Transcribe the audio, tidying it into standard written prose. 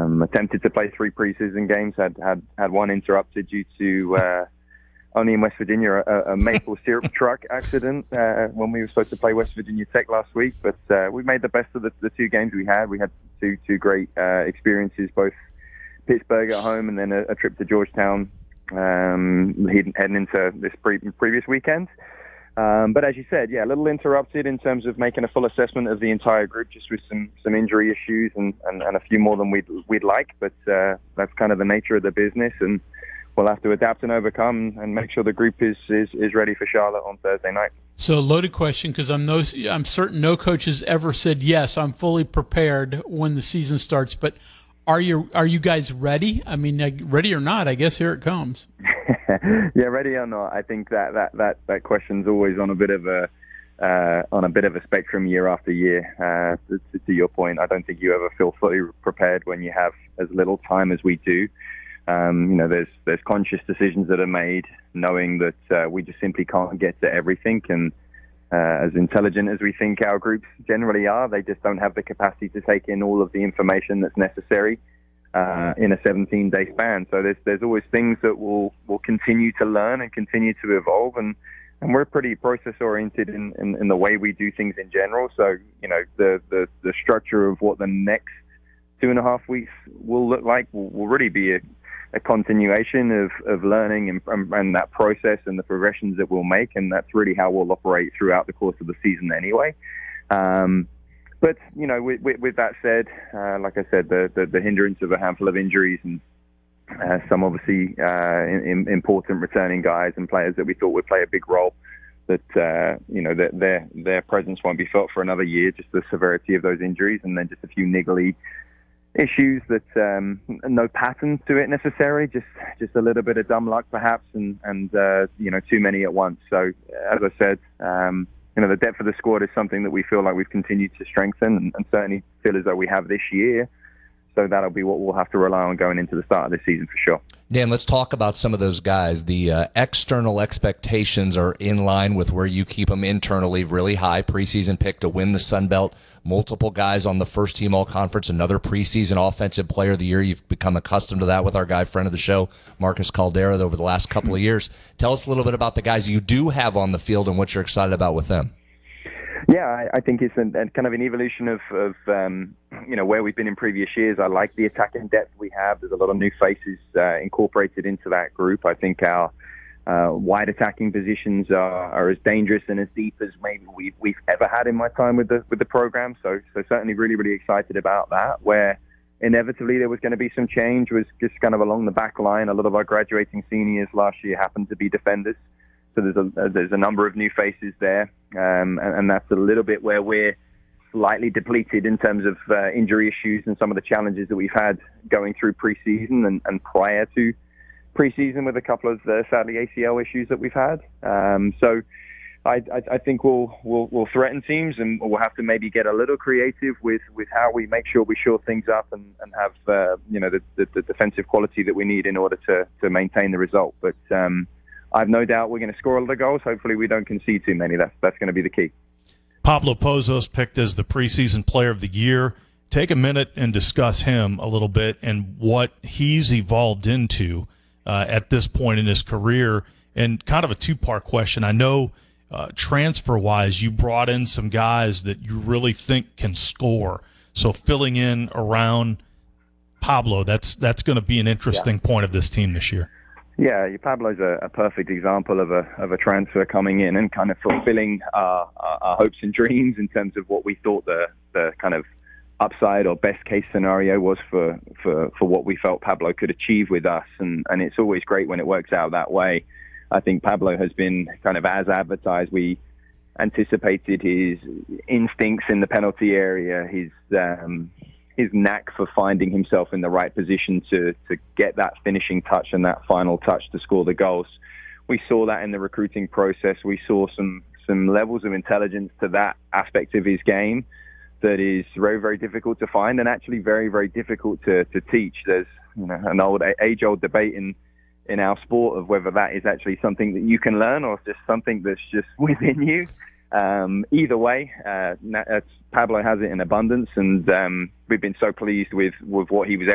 Attempted to play 3 preseason games, had one interrupted due to only in West Virginia a maple syrup truck accident when we were supposed to play West Virginia Tech last week. But we made the best of the 2 games we had. We had two great experiences, both Pittsburgh at home and then a trip to Georgetown heading into this previous weekend. But as you said, a little interrupted in terms of making a full assessment of the entire group, just with some injury issues and a few more than we'd like. But that's kind of the nature of the business, and we'll have to adapt and overcome and make sure the group is ready for Charlotte on Thursday night. So, loaded question, because I'm certain no coach has ever said, yes, I'm fully prepared when the season starts. But are you guys ready? I mean, ready or not, I guess here it comes. Yeah, ready or not, I think that question's always on a bit of a spectrum year after year. To your point, I don't think you ever feel fully prepared when you have as little time as we do. There's conscious decisions that are made, knowing that we just simply can't get to everything. And as intelligent as we think our groups generally are, they just don't have the capacity to take in all of the information that's necessary in a 17-day span. So there's always things that we'll continue to learn and continue to evolve, and we're pretty process-oriented in the way we do things in general. So, the structure of what the next 2.5 weeks will look like will really be a continuation of learning and that process and the progressions that we'll make, and that's really how we'll operate throughout the course of the season anyway. But, with that said, like I said, the hindrance of a handful of injuries and some obviously important returning guys and players that we thought would play a big role, that their presence won't be felt for another year, just the severity of those injuries, and then just a few niggly issues that no pattern to it necessarily, just a little bit of dumb luck perhaps, and too many at once. So as I said, the depth of the squad is something that we feel like we've continued to strengthen, and certainly feel as though we have this year. So that'll be what we'll have to rely on going into the start of this season for sure. Dan, let's talk about some of those guys. The external expectations are in line with where you keep them internally, really high. Preseason pick to win the Sun Belt. Multiple guys on the first team all-conference, another preseason offensive player of the year. You've become accustomed to that with our guy, friend of the show, Marcus Caldera, over the last couple of years. Tell us a little bit about the guys you do have on the field and what you're excited about with them. Yeah, I think it's kind of an evolution of where we've been in previous years. I like the attacking depth we have. There's a lot of new faces incorporated into that group. I think our wide attacking positions are as dangerous and as deep as maybe we've ever had in my time with the program. So certainly really, really excited about that. Where inevitably there was going to be some change was just kind of along the back line. A lot of our graduating seniors last year happened to be defenders. So there's a number of new faces there, and that's a little bit where we're slightly depleted in terms of injury issues and some of the challenges that we've had going through preseason and prior to preseason with a couple of sadly ACL issues that we've had. So I think we'll threaten teams, and we'll have to maybe get a little creative with how we make sure we shore things up and have the defensive quality that we need in order to maintain the result. But I've no doubt we're going to score a lot of goals. Hopefully we don't concede too many. That's going to be the key. Pablo Pozos picked as the preseason player of the year. Take a minute and discuss him a little bit and what he's evolved into at this point in his career. And kind of a two-part question. I know transfer-wise you brought in some guys that you really think can score. So filling in around Pablo, that's going to be an interesting point of this team this year. Yeah, Pablo's a perfect example of a transfer coming in and kind of fulfilling our hopes and dreams in terms of what we thought the kind of upside or best case scenario was for what we felt Pablo could achieve with us. And it's always great when it works out that way. I think Pablo has been kind of as advertised. We anticipated his instincts in the penalty area, his knack for finding himself in the right position to get that finishing touch and that final touch to score the goals. We saw that in the recruiting process. We saw some levels of intelligence to that aspect of his game that is very, very difficult to find and actually very, very difficult to teach. There's an age-old debate in our sport of whether that is actually something that you can learn or just something that's just within you. Either way, Pablo has it in abundance, and we've been so pleased with what he was